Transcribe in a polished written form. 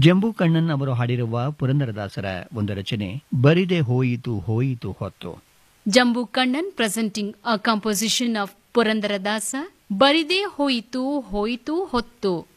ಜಂಬೂ ಕಣ್ಣನ್ ಅವರು ಹಾಡಿರುವ ಪುರಂದರದಾಸರ ಒಂದು ರಚನೆ ಬರಿದೆ ಹೋಯಿತು ಹೋಯಿತು ಹೊತ್ತು. ಜಂಬೂ Kannan presenting a composition of Purandaradasa ಬರಿದೆ ಹೋಯಿತು ಹೋಯಿತು ಹೊತ್ತು.